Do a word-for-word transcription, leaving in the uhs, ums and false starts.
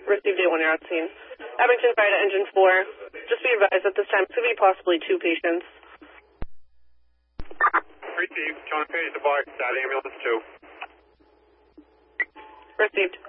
Received eight one, you're at scene. Abington Fire to Engine four. Just be advised at this time, it could be possibly two patients. Received. John Page, the bar, that ambulance two. Received.